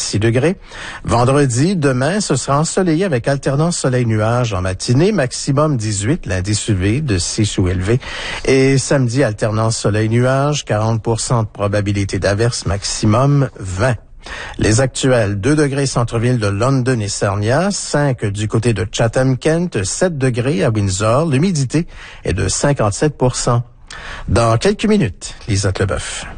6 degrés. Vendredi, demain, ce sera ensoleillé avec alternance soleil-nuage en matinée, maximum 18, l'indice UV de 6 ou élevé. Et samedi, alternance soleil-nuage, 40% de probabilité d'averse, maximum 20. Les actuels, 2 degrés centre-ville de London et Sarnia, 5 du côté de Chatham-Kent, 7 degrés à Windsor, l'humidité est de 57%. Dans quelques minutes, Lisotte Leboeuf.